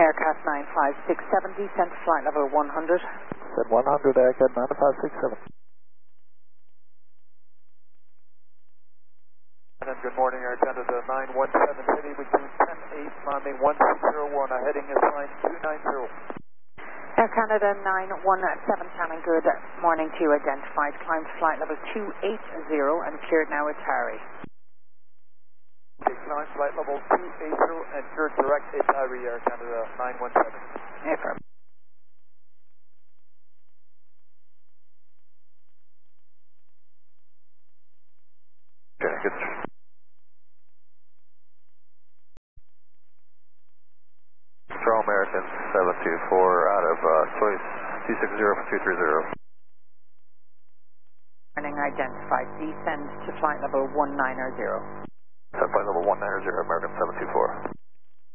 Aircraft 9567, descent to flight level 100. Said 100, Aircraft 9567. Good morning, Air Canada 917 City between 10-8, landing 1601, heading is line 290. Air Canada 917, Cannon, good morning to you. Identified, climb to flight level 280 and cleared now at Tarry. Okay, climb flight level 280 and cleared direct at Tarry, Air Canada 917. Affirm. Okay, good. Control American 724 out of choice 260 for 230. Morning, identified, descend to flight level 190. Flight level 190, American 724.